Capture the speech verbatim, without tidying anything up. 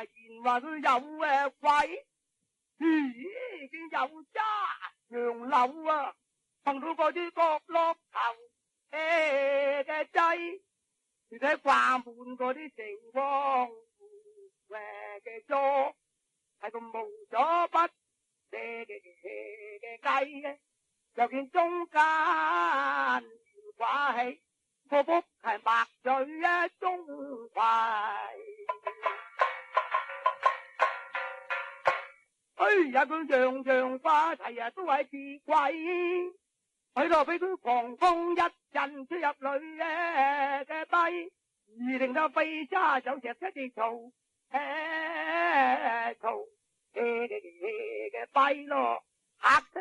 話言話佢有誒鬼，咦已經有揸洋柳啊，碰到嗰啲角落頭誒嘅掣，你睇掛滿嗰啲情況誒嘅咗，係個無所不射嘅嘅計嘅，又見中間掛起個幅係白嘴一中懷。哎呀佢樣樣話題啊都係似鬼，喺度俾佢狂風一陣出入裏嘅嘅低，而令到飛沙走石一直嘈誒嘈嘅嘅嘅嘅跛咯，嚇得